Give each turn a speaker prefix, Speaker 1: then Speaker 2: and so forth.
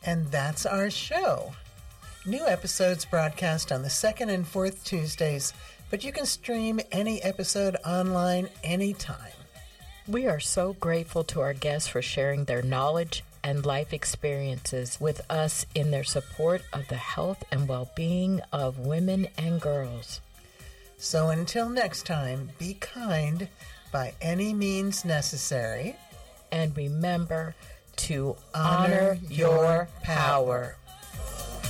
Speaker 1: And that's our show. New episodes broadcast on the second and fourth Tuesdays, but you can stream any episode online anytime.
Speaker 2: We are so grateful to our guests for sharing their knowledge and life experiences with us in their support of the health and well-being of women and girls.
Speaker 1: So until next time, be kind by any means necessary.
Speaker 2: And remember to honor your power.